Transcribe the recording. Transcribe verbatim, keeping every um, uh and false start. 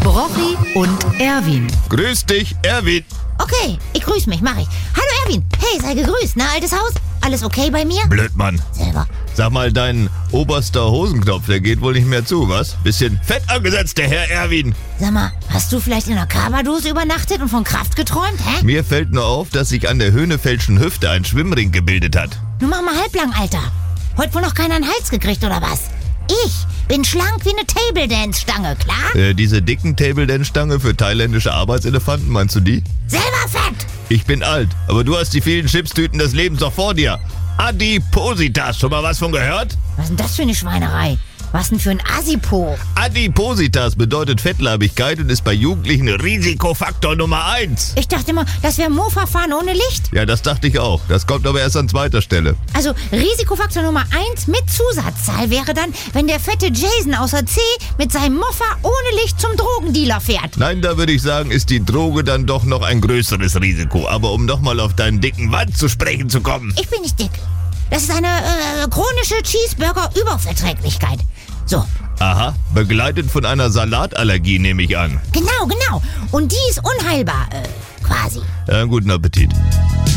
Brochi und Erwin. Grüß dich, Erwin. Okay, ich grüß mich, mach ich. Hallo Erwin, hey, sei gegrüßt, na altes Haus? Alles okay bei mir? Blödmann. Selber. Sag mal, dein oberster Hosenknopf, der geht wohl nicht mehr zu, was? Bisschen fett angesetzt, der Herr Erwin. Sag mal, hast du vielleicht in einer Carbadose übernachtet und von Kraft geträumt, hä? Mir fällt nur auf, dass sich an der Höhnefeldschen Hüfte ein Schwimmring gebildet hat. Nun mach mal halblang, Alter. Heute wohl noch keiner einen Hals gekriegt, oder was? Ich bin schlank wie eine Table-Dance-Stange, klar? Äh, diese dicken Table-Dance-Stange für thailändische Arbeitselefanten, meinst du die? Selber fett! Ich bin alt, aber du hast die vielen Chipstüten des Lebens doch vor dir. Adipositas, schon mal was von gehört? Was ist denn das für eine Schweinerei? Was denn für ein Asipo? Adipositas bedeutet Fettleibigkeit und ist bei Jugendlichen Risikofaktor Nummer eins. Ich dachte immer, das wäre Mofa-Fahren ohne Licht. Ja, das dachte ich auch. Das kommt aber erst an zweiter Stelle. Also Risikofaktor Nummer eins mit Zusatzzahl wäre dann, wenn der fette Jason außer C mit seinem Moffa ohne Licht zum Drogendealer fährt. Nein, da würde ich sagen, ist die Droge dann doch noch ein größeres Risiko. Aber um nochmal auf deinen dicken Wand zu sprechen zu kommen. Ich bin nicht dick. Das ist eine äh, chronische Cheeseburger-Überverträglichkeit. So. Aha, begleitet von einer Salatallergie, nehme ich an. Genau, genau. Und die ist unheilbar, äh, quasi. Ja, guten Appetit.